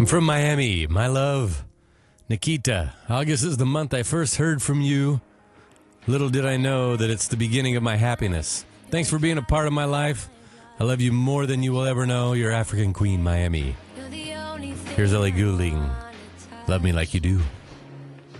I'm from Miami, my love, Nikita. August is the month I first heard from you. Little did I know that it's the beginning of my happiness. Thanks for being a part of my life. I love you more than you will ever know. Your African queen, Miami. Here's Ellie Goulding. Love me like you do.